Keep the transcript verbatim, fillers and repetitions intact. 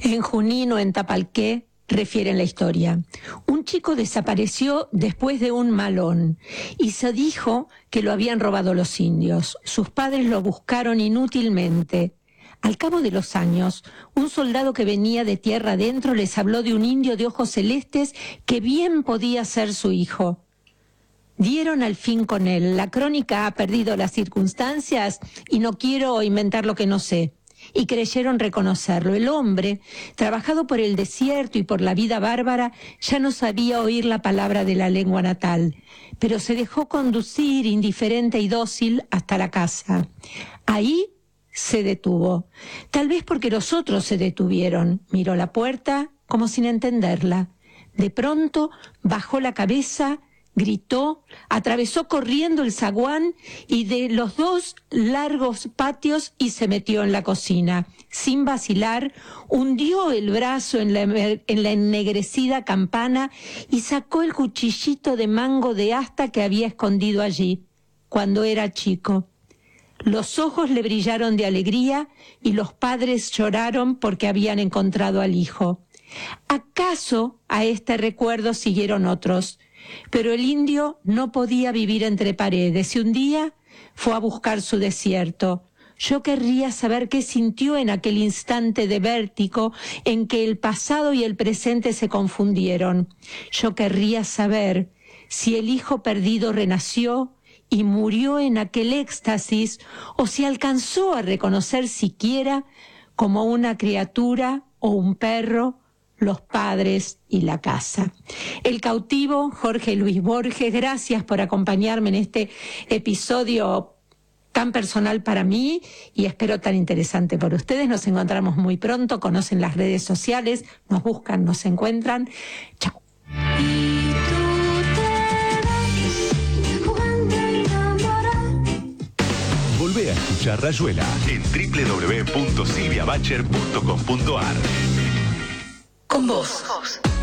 En Junín o en Tapalqué, refieren la historia. Un chico desapareció después de un malón y se dijo que lo habían robado los indios. Sus padres lo buscaron inútilmente. Al cabo de los años, un soldado que venía de tierra adentro les habló de un indio de ojos celestes que bien podía ser su hijo. Dieron al fin con él. La crónica ha perdido las circunstancias y no quiero inventar lo que no sé. Y creyeron reconocerlo. El hombre, trabajado por el desierto y por la vida bárbara, ya no sabía oír la palabra de la lengua natal, pero se dejó conducir indiferente y dócil hasta la casa. Ahí se detuvo, tal vez porque los otros se detuvieron. Miró la puerta como sin entenderla. De pronto bajó la cabeza, gritó, atravesó corriendo el zaguán y de los dos largos patios y se metió en la cocina. Sin vacilar, hundió el brazo en la, en la ennegrecida campana y sacó el cuchillito de mango de asta que había escondido allí, cuando era chico. Los ojos le brillaron de alegría y los padres lloraron porque habían encontrado al hijo. ¿Acaso a este recuerdo siguieron otros? Pero el indio no podía vivir entre paredes y un día fue a buscar su desierto. Yo querría saber qué sintió en aquel instante de vértigo en que el pasado y el presente se confundieron. Yo querría saber si el hijo perdido renació y murió en aquel éxtasis o si alcanzó a reconocer siquiera como una criatura o un perro los padres y la casa. El cautivo, Jorge Luis Borges, gracias por acompañarme en este episodio tan personal para mí y espero tan interesante para ustedes. Nos encontramos muy pronto, conocen las redes sociales, nos buscan, nos encuentran. Chao. Volvé a escuchar Rayuela en doble u doble u doble u punto silvia bacher punto com punto a r. Con vos.